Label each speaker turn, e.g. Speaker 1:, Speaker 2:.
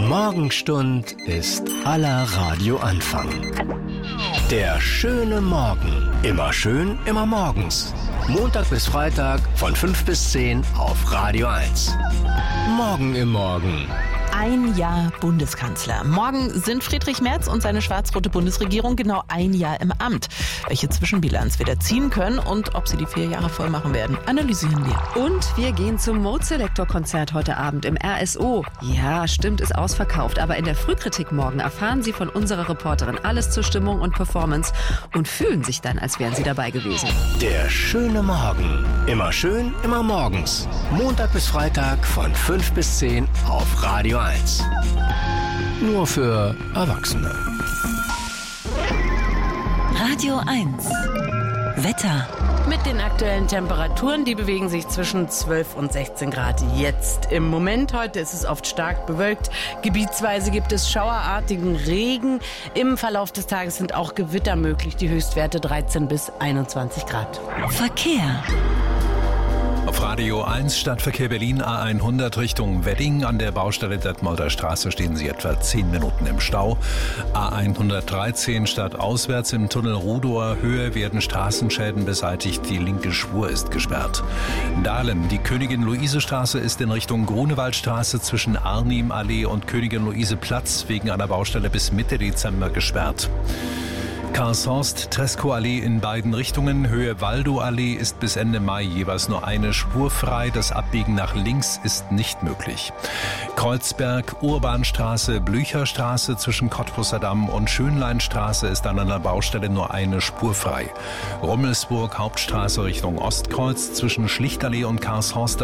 Speaker 1: Morgenstund ist aller Radioanfang. Der schöne Morgen. Immer schön, immer morgens. Montag bis Freitag von 5 bis 10 auf Radio 1. Morgen im Morgen.
Speaker 2: Ein Jahr Bundeskanzler. Morgen sind Friedrich Merz und seine schwarz-rote Bundesregierung genau ein Jahr im Amt. Welche Zwischenbilanz wir da ziehen können und ob sie die 4 Jahre voll machen werden, analysieren wir.
Speaker 3: Und wir gehen zum Mode Selector Konzert heute Abend im RSO. Ja, stimmt, ist ausverkauft, aber in der Frühkritik morgen erfahren Sie von unserer Reporterin alles zur Stimmung und Performance und fühlen sich dann, als wären Sie dabei gewesen.
Speaker 1: Der schöne Morgen. Immer schön, immer morgens. Montag bis Freitag von 5 bis 10 auf Radio 1. Nur für Erwachsene.
Speaker 4: Radio 1. Wetter.
Speaker 5: Mit den aktuellen Temperaturen, die bewegen sich zwischen 12 und 16 Grad jetzt. Im Moment heute ist es oft stark bewölkt. Gebietsweise gibt es schauerartigen Regen. Im Verlauf des Tages sind auch Gewitter möglich. Die Höchstwerte 13 bis 21 Grad.
Speaker 4: Verkehr.
Speaker 6: Auf Radio 1 Stadtverkehr Berlin A100 Richtung Wedding. An der Baustelle Detmolder Straße stehen Sie etwa 10 Minuten im Stau. A113 stadtauswärts im Tunnel Rudower Höhe werden Straßenschäden beseitigt. Die linke Spur ist gesperrt. Dahlem, die Königin-Luise-Straße ist in Richtung Grunewaldstraße zwischen Arnim-Allee und Königin-Luise-Platz wegen einer Baustelle bis Mitte Dezember gesperrt. Karlshorst-Treschow-Allee in beiden Richtungen. Höhe Waldow-Allee ist bis Ende Mai jeweils nur eine Spur frei. Das Abbiegen nach links ist nicht möglich. Kreuzberg, Urbanstraße, Blücherstraße zwischen Cottbusser Damm und Schönleinstraße ist an einer Baustelle nur eine Spur frei. Rummelsburg, Hauptstraße Richtung Ostkreuz zwischen Schlichtallee und Karlshorster